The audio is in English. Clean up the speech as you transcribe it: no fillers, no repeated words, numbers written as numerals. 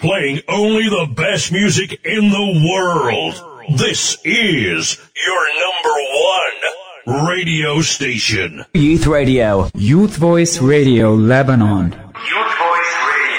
playing only the best music in the world. This is your #1 radio station. Youth Radio. Youth Voice Radio Lebanon.